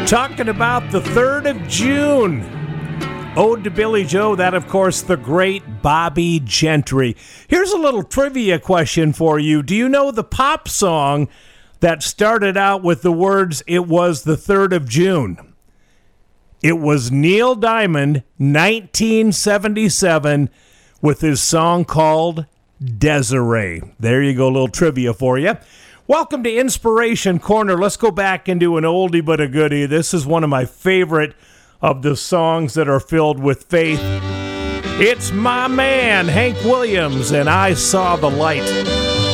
Talking about the 3rd of June. Ode to Billy Joe, that of course the great Bobby Gentry. Here's a little trivia question for you. Do you know the pop song that started out with the words, "It was the 3rd of June"? It was Neil Diamond, 1977, with his song called Desiree. There you go, a little trivia for you. Welcome to Inspiration Corner. Let's go back and do an oldie but a goodie. This is one of my favorite of the songs that are filled with faith. It's my man, Hank Williams, and I Saw the Light.